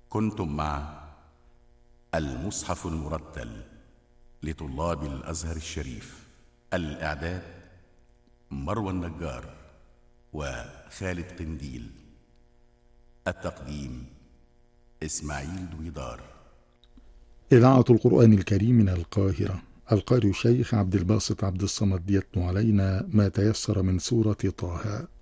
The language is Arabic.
كنتم مع المصحف المرتل لطلاب الأزهر الشريف. الإعداد مروى النجار وخالد قنديل. التقديم إسماعيل دويدار. إذاعة القرآن الكريم من القاهرة. القارئ الشيخ عبد الباسط عبد الصمد يتلو علينا ما تيسر من سورة طه.